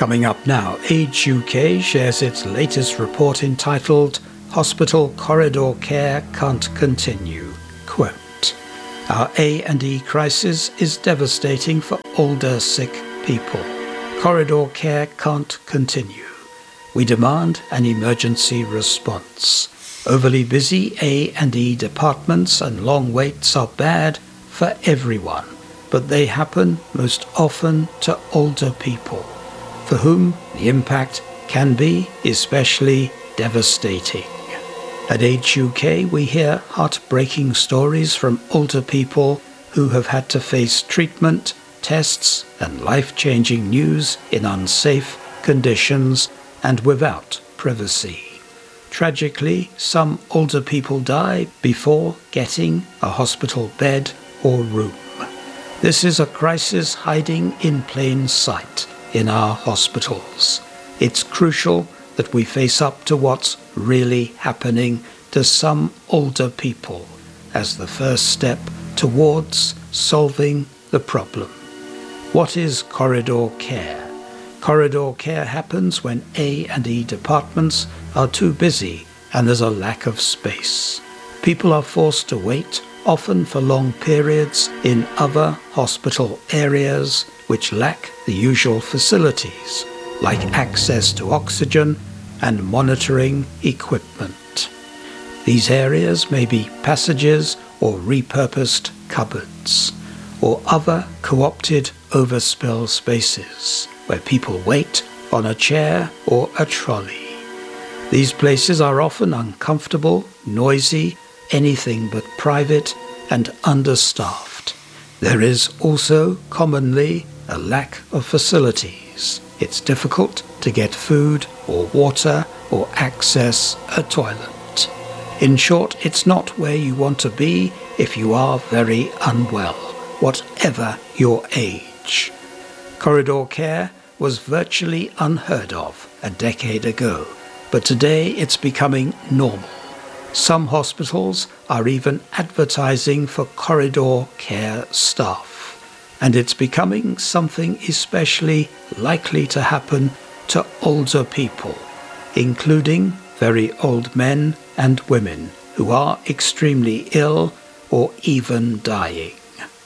Coming up now, Age UK shares its latest report entitled Hospital Corridor Care Can't Continue. Quote, "Our A&E crisis is devastating for older, sick people. Corridor care can't continue. We demand an emergency response. Overly busy A&E departments and long waits are bad for everyone, but they happen most often to older people, for whom the impact can be especially devastating." At Age UK, we hear heartbreaking stories from older people who have had to face treatment, tests, and life-changing news in unsafe conditions and without privacy. Tragically, some older people die before getting a hospital bed or room. This is a crisis hiding in plain sight in our hospitals. It's crucial that we face up to what's really happening to some older people as the first step towards solving the problem. What is corridor care? Corridor care happens when A&E departments are too busy and there's a lack of space. People are forced to wait, often for long periods, in other hospital areas which lack the usual facilities, like access to oxygen and monitoring equipment. These areas may be passages or repurposed cupboards, or other co-opted overspill spaces where people wait on a chair or a trolley. These places are often uncomfortable, noisy, anything but private, and understaffed. There is also commonly a lack of facilities. It's difficult to get food or water or access a toilet. In short, it's not where you want to be if you are very unwell, whatever your age. Corridor care was virtually unheard of a decade ago, but today it's becoming normal. Some hospitals are even advertising for corridor care staff, and it's becoming something especially likely to happen to older people, including very old men and women who are extremely ill or even dying.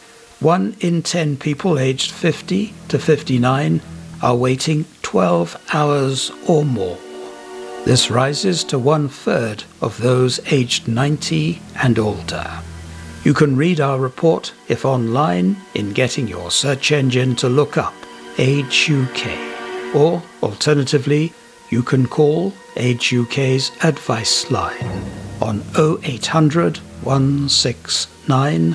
1 in 10 people aged 50 to 59 are waiting 12 hours or more. This rises to 1/3 of those aged 90 and older. You can read our report if online in getting your search engine to look up Age UK, or alternatively, you can call Age UK's advice line on 0800 169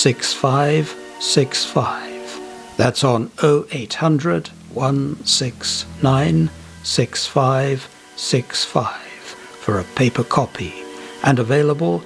6565. That's on 0800 169 6565 for a paper copy, and available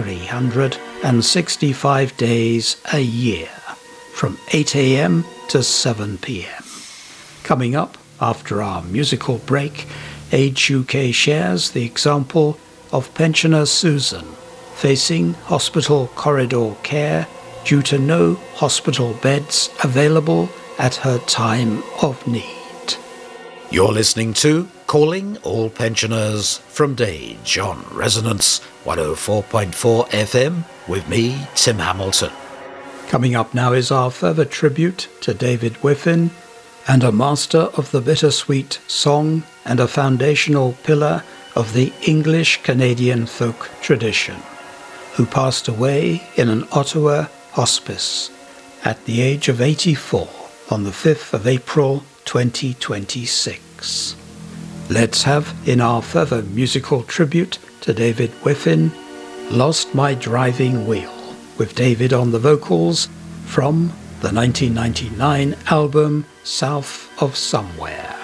365 days a year from 8 a.m. to 7 p.m. Coming up after our musical break, Age UK shares the example of pensioner Susan facing hospital corridor care due to no hospital beds available at her time of need. You're listening to Calling All Pensioners from Dage on Resonance 104.4 FM with me, Tim Hamilton. Coming up now is our further tribute to David Whiffin, and a master of the bittersweet song and a foundational pillar of the English-Canadian folk tradition, who passed away in an Ottawa hospice at the age of 84 on the 5th of April 2026. Let's have, in our further musical tribute to David Whiffin, Lost My Driving Wheel, with David on the vocals from the 1999 album South of Somewhere.